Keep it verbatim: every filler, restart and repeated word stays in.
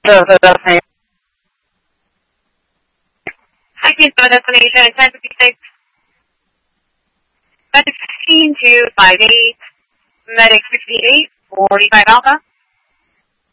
So, so destination. Hi, Keystone destination, ten fifty-six. Medic fifteen two five eight. Medic sixty-eight forty-five Alpha.